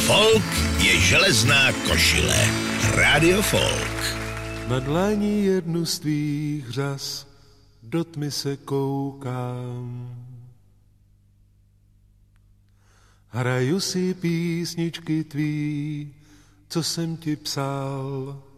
Folk je železná košile. Radio Folk. Na dlaní jednu z tvých řas do tmy se koukám. Hraju si písničky tvý, co jsem ti psal.